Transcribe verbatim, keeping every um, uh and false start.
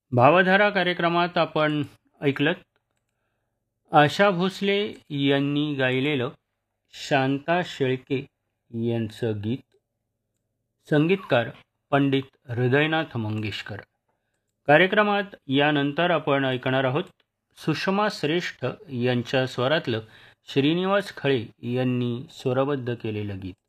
भावधारा कार्यक्रमात आपण ऐकलत आशा भोसले यांनी गायलेलं शांता शेळके यांचं गीत. संगीतकार पंडित हृदयनाथ मंगेशकर. कार्यक्रमात यानंतर आपण ऐकणार आहोत सुषमा श्रेष्ठ यांच्या स्वरातलं श्रीनिवास खळे यांनी स्वरबद्ध केलेलं गीत.